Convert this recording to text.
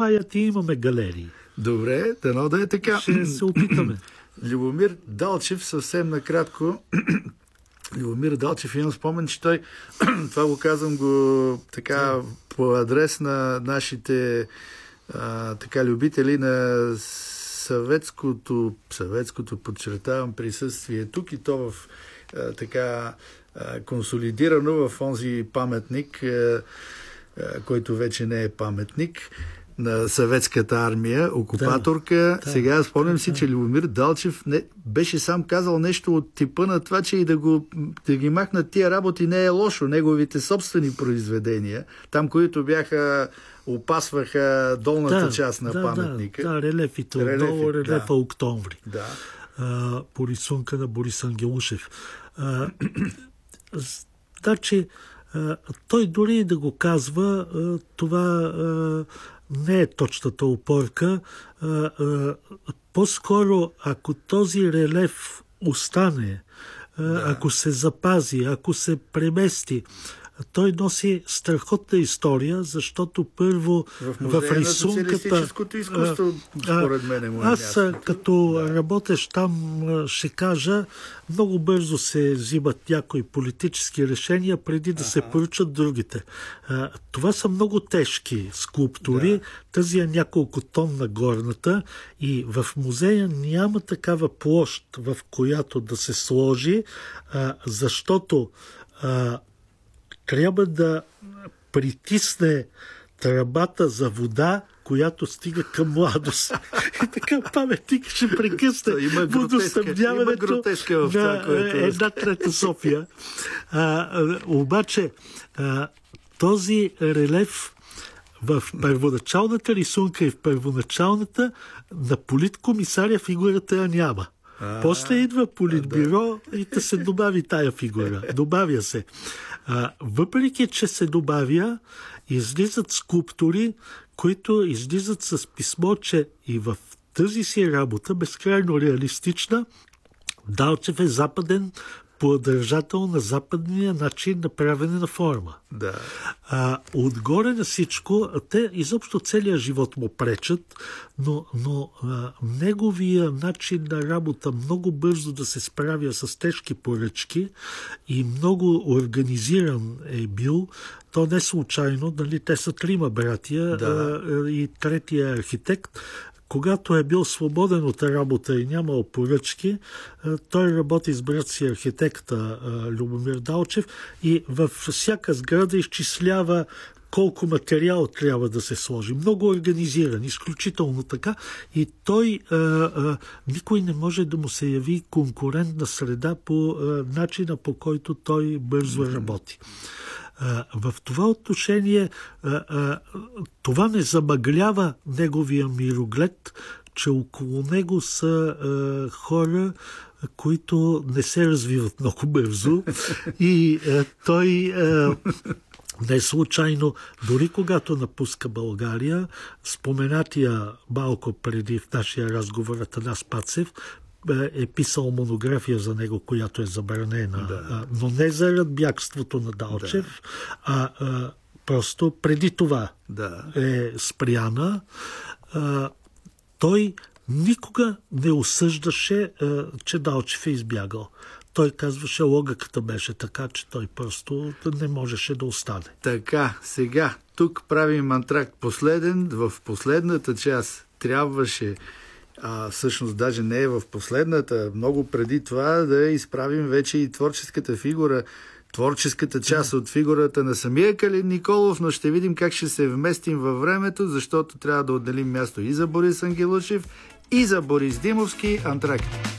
маят и имаме галерии. Добре, дано да е така. Ще се опитаме. Любомир Далчев, съвсем накратко. Любомир Далчев, имам спомен, че той, това го казвам го така по адрес на нашите така любители на съветското, подчертавам, присъствие тук и то в така консолидирано в онзи паметник, който вече не е паметник, на съветската армия, окупаторка. Да, сега спомням си, че Любомир Далчев беше сам казал нещо от типа на това, че и да ги махнат тия работи не е лошо. Неговите собствени произведения, там, които опасваха долната част на паметника. Да, релефите отдолу, релефа Октомври. Да. По рисунка на Борис Ангелушев. Значи, той дори да го казва, това не е точната опорка. По-скоро, ако този релеф остане, ако се запази, ако се премести, той носи страхотна история, защото първо в рисунката... изкуство, според мен, му е аз като работещ там ще кажа, много бързо се взимат някои политически решения, преди да се поръчат другите. Това са много тежки скулптури. Тази е няколко тонна горната и в музея няма такава площ, в която да се сложи, защото трябва да притисне тръбата за вода, която стига към младост. И така паметник ще прекъсне водоснабдяването на една трета София. Обаче този релеф в първоначалната рисунка и в първоначалната на политкомисаря фигурата я няма. После идва политбюро и да се добави тая фигура. Добавя се. Въпреки, че се добавя, излизат скулптури, които излизат с писмо, че и в тази си работа, безкрайно реалистична, Далчев е западен поддържател на западния начин на правене на форма. Да. Отгоре на всичко, те изобщо целият живот му пречат, но неговия начин на работа много бързо да се справя с тежки поръчки и много организиран е бил. То не случайно, нали, те са трима братия и третия архитект. Когато е бил свободен от работа и нямал поръчки, той работи с брат си архитекта Любомир Далчев и във всяка сграда изчислява колко материал трябва да се сложи. Много организиран, изключително така. И той, никой не може да му се яви конкурентна среда по начина, по който той бързо работи. В това отношение това не замъглява неговия мироглед, че около него са хора, които не се развиват много бързо и той не случайно, дори когато напуска България, споменатия малко преди в нашия разговор Атанас Пацев е писал монография за него, която е забранена. Но не заради бягството на Далчев, просто преди това е спряна. Той никога не осъждаше, че Далчев е избягал. Той казваше, логиката беше така, че той просто не можеше да остане. Така, сега, тук правим антракт последен. В последната част трябваше, всъщност даже не е в последната, много преди това да изправим вече и творческата фигура, творческата част от фигурата на самия Калин Николов, но ще видим как ще се вместим във времето, защото трябва да отделим място и за Борис Ангелушев, и за Борис Димовски. Антракт.